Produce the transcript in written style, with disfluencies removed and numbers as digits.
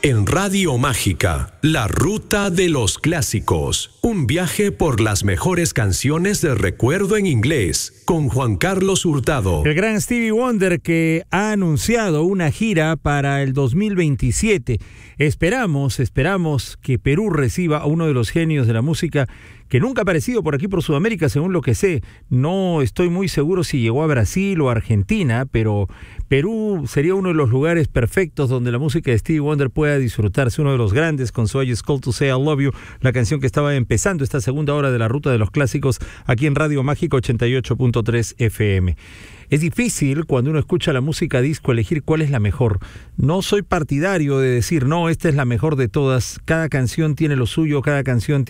En Radio Mágica, la ruta de los clásicos. Un viaje por las mejores canciones de recuerdo en inglés, con Juan Carlos Hurtado. El gran Stevie Wonder, que ha anunciado una gira para el 2027. Esperamos que Perú reciba a uno de los genios de la música que nunca ha aparecido por aquí por Sudamérica, según lo que sé. No estoy muy seguro si llegó a Brasil o a Argentina, pero Perú sería uno de los lugares perfectos donde la música de Stevie Wonder pueda disfrutarse. Uno de los grandes con su It's Cold to Say I Love You, la canción que estaba empezando esta segunda hora de la ruta de los clásicos aquí en Radio Mágica 88.3 FM. Es difícil cuando uno escucha la música disco elegir cuál es la mejor. No soy partidario de decir, no, esta es la mejor de todas. Cada canción tiene lo suyo, cada canción